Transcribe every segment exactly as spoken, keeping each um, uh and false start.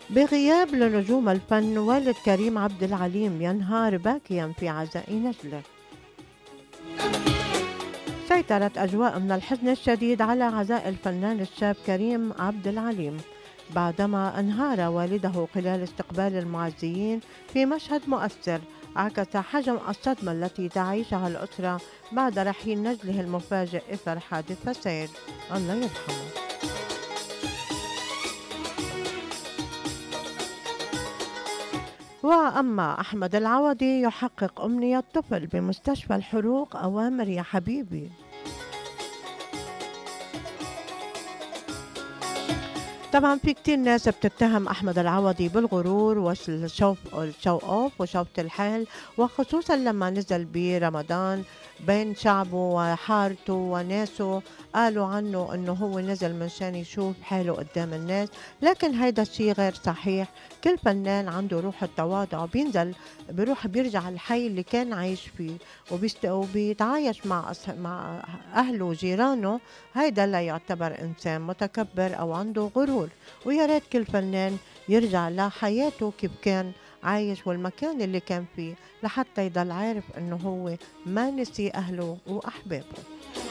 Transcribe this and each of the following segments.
بغياب لنجوم الفن، والد كريم عبد العليم ينهار باكيا في عزاء نجله. سيطرت أجواء من الحزن الشديد على عزاء الفنان الشاب كريم عبد العليم بعدما انهار والده خلال استقبال المعزيين في مشهد مؤثر عكس حجم الصدمة التي تعيشها الأسرة بعد رحيل نجله المفاجئ إثر حادث سير. الله يرحمه. وأما أحمد العوضي يحقق أمنية طفل بمستشفى الحروق، أوامر يا حبيبي. طبعا في كتير ناس بتتهم أحمد العوضي بالغرور والشو الشو أوف وشوفة الحال، وخصوصا لما نزل برمضان بين شعبه وحارته وناسه قالوا عنه انه هو نزل منشان يشوف حاله قدام الناس، لكن هيدا الشيء غير صحيح. كل فنان عنده روح التواضع، بينزل بيروح بيرجع الحي اللي كان عايش فيه وبيست... وبيتعايش مع أص... مع أهله وجيرانه. هيدا لا يعتبر إنسان متكبر أو عنده غرور. ويا ريت كل فنان يرجع لحياته كيف كان عايش والمكان اللي كان فيه لحتى يضل عارف انه هو ما نسي اهله واحبابه.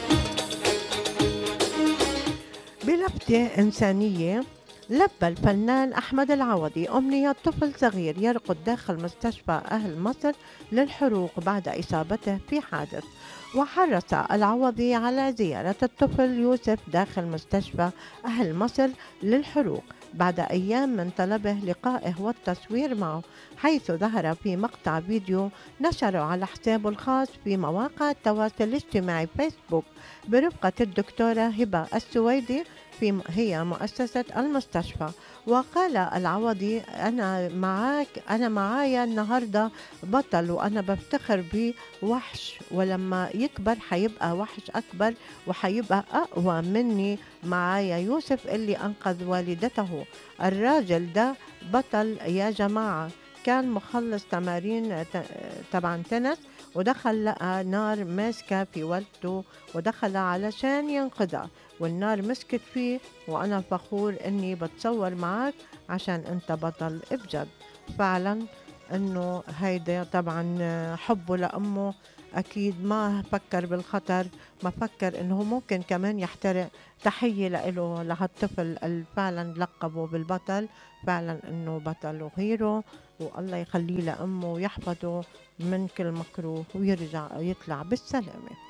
بلفتة إنسانية، لبى الفنان أحمد العوضي أمنية طفل صغير يرقد داخل مستشفى أهل مصر للحروق بعد إصابته في حادث. وحرص العوضي على زيارة الطفل يوسف داخل مستشفى أهل مصر للحروق بعد أيام من طلبه لقائه والتصوير معه، حيث ظهر في مقطع فيديو نشره على حسابه الخاص في مواقع التواصل الاجتماعي فيسبوك برفقة الدكتورة هبة السويدي في هي مؤسسة المستشفى. وقال العوضي: أنا معك أنا معايا النهاردة بطل وأنا بفتخر بيه وحش، ولما يكبر حيبقى وحش أكبر وحيبقى أقوى مني. معايا يوسف اللي أنقذ والدته. الراجل ده بطل يا جماعة، كان مخلص تمارين طبعا تنس ودخل لقى نار ماسكة في والدته ودخل علشان ينقذها والنار مسكت فيه. وأنا فخور إني بتصور معك عشان أنت بطل بجد. فعلا إنه هيدا طبعا حبه لأمه، أكيد ما فكر بالخطر، ما فكر إنه ممكن كمان يحترق. تحية لإله لهالطفل اللي فعلا لقبه بالبطل، فعلا إنه بطل وهيرو، والله يخليه لأمه ويحفظه من كل مكروه ويرجع يطلع بالسلامة.